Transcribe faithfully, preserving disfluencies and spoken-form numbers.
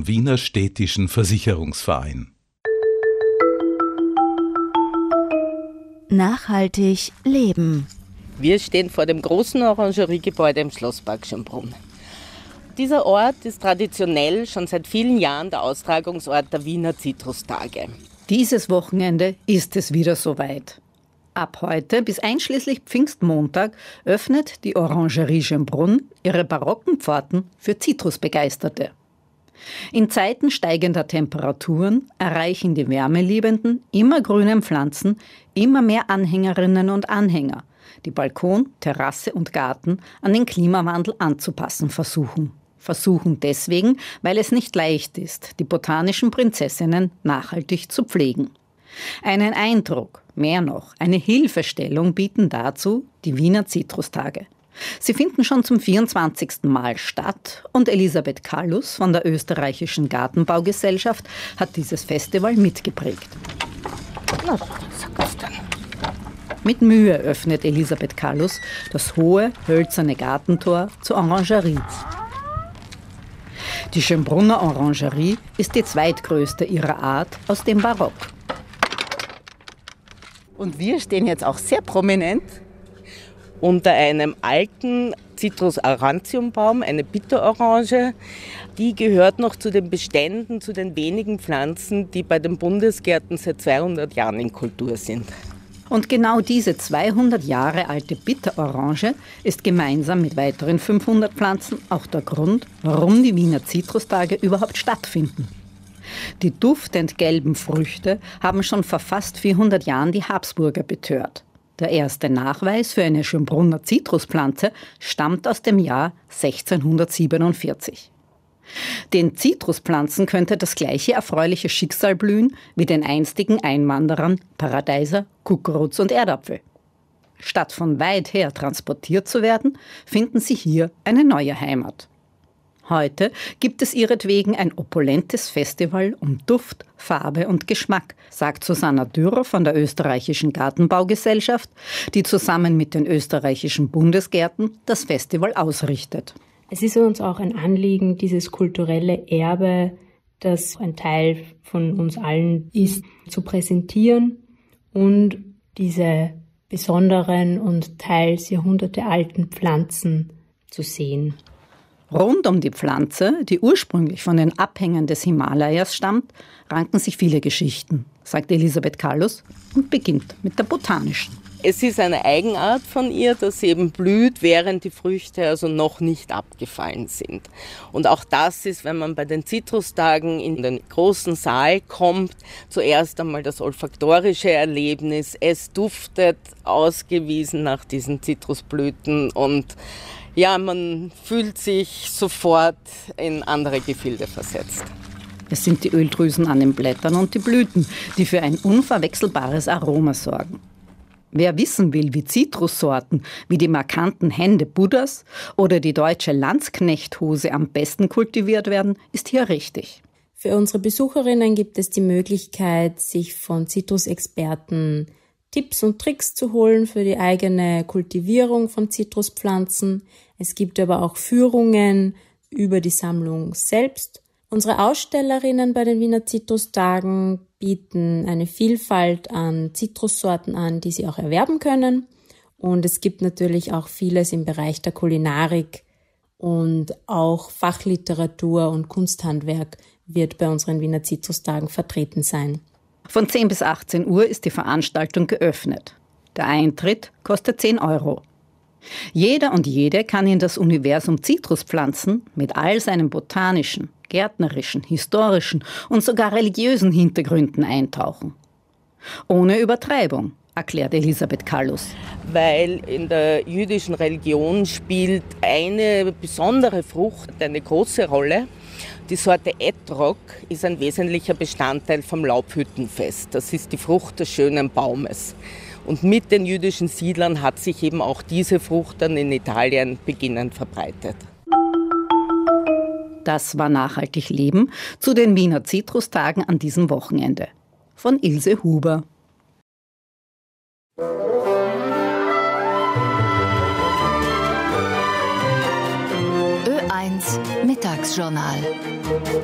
vom Wiener Städtischen Versicherungsverein. Nachhaltig leben. Wir stehen vor dem großen Orangeriegebäude im Schlosspark Schönbrunn. Dieser Ort ist traditionell schon seit vielen Jahren der Austragungsort der Wiener Zitrustage. Dieses Wochenende ist es wieder soweit. Ab heute bis einschließlich Pfingstmontag öffnet die Orangerie Schönbrunn ihre barocken Pforten für Zitrusbegeisterte. In Zeiten steigender Temperaturen erreichen die wärmeliebenden, immergrünen Pflanzen immer mehr Anhängerinnen und Anhänger, die Balkon, Terrasse und Garten an den Klimawandel anzupassen versuchen. Versuchen deswegen, weil es nicht leicht ist, die botanischen Prinzessinnen nachhaltig zu pflegen. Einen Eindruck, mehr noch, eine Hilfestellung bieten dazu die Wiener Zitrustage. Sie finden schon zum vierundzwanzigsten Mal statt und Elisabeth Kallus von der Österreichischen Gartenbaugesellschaft hat dieses Festival mitgeprägt. Na, sag was denn? Mit Mühe öffnet Elisabeth Kallus das hohe, hölzerne Gartentor zur Orangerie. Die Schönbrunner Orangerie ist die zweitgrößte ihrer Art aus dem Barock. Und wir stehen jetzt auch sehr prominent unter einem alten Citrus-Aurantium-Baum, eine Bitterorange. Die gehört noch zu den Beständen, zu den wenigen Pflanzen, die bei den Bundesgärten seit zweihundert Jahren in Kultur sind. Und genau diese zweihundert Jahre alte Bitterorange ist gemeinsam mit weiteren fünfhundert Pflanzen auch der Grund, warum die Wiener Zitrustage überhaupt stattfinden. Die duftend gelben Früchte haben schon vor fast vierhundert Jahren die Habsburger betört. Der erste Nachweis für eine Schönbrunner Zitruspflanze stammt aus dem Jahr sechzehnhundertsiebenundvierzig. Den Zitruspflanzen könnte das gleiche erfreuliche Schicksal blühen wie den einstigen Einwanderern Paradeiser, Kukuruz und Erdapfel. Statt von weit her transportiert zu werden, finden sie hier eine neue Heimat. Heute gibt es ihretwegen ein opulentes Festival um Duft, Farbe und Geschmack, sagt Susanna Dürer von der Österreichischen Gartenbaugesellschaft, die zusammen mit den österreichischen Bundesgärten das Festival ausrichtet. Es ist uns auch ein Anliegen, dieses kulturelle Erbe, das ein Teil von uns allen ist, zu präsentieren und diese besonderen und teils jahrhundertealten Pflanzen zu sehen. Rund um die Pflanze, die ursprünglich von den Abhängen des Himalayas stammt, ranken sich viele Geschichten, sagt Elisabeth Kallus und beginnt mit der botanischen. Es ist eine Eigenart von ihr, dass sie eben blüht, während die Früchte also noch nicht abgefallen sind. Und auch das ist, wenn man bei den Zitrustagen in den großen Saal kommt, zuerst einmal das olfaktorische Erlebnis. Es duftet ausgewiesen nach diesen Zitrusblüten und ja, man fühlt sich sofort in andere Gefilde versetzt. Es sind die Öldrüsen an den Blättern und die Blüten, die für ein unverwechselbares Aroma sorgen. Wer wissen will, wie Zitrussorten wie die markanten Hände Buddhas oder die deutsche Landsknechthose am besten kultiviert werden, ist hier richtig. Für unsere Besucherinnen gibt es die Möglichkeit, sich von Zitrusexperten Tipps und Tricks zu holen für die eigene Kultivierung von Zitruspflanzen. Es gibt aber auch Führungen über die Sammlung selbst. Unsere Ausstellerinnen bei den Wiener Zitrustagen bieten eine Vielfalt an Zitrussorten an, die sie auch erwerben können. Und es gibt natürlich auch vieles im Bereich der Kulinarik und auch Fachliteratur und Kunsthandwerk wird bei unseren Wiener Zitrustagen vertreten sein. Von zehn bis achtzehn Uhr ist die Veranstaltung geöffnet. Der Eintritt kostet zehn Euro. Jeder und jede kann in das Universum Zitruspflanzen mit all seinen botanischen, gärtnerischen, historischen und sogar religiösen Hintergründen eintauchen. Ohne Übertreibung, erklärt Elisabeth Kallus. Weil in der jüdischen Religion spielt eine besondere Frucht eine große Rolle. Die Sorte Etrog ist ein wesentlicher Bestandteil vom Laubhüttenfest. Das ist die Frucht des schönen Baumes. Und mit den jüdischen Siedlern hat sich eben auch diese Frucht dann in Italien beginnend verbreitet. Das war Nachhaltig Leben zu den Wiener Zitrustagen an diesem Wochenende. Von Ilse Huber. Ö eins Mittagsjournal.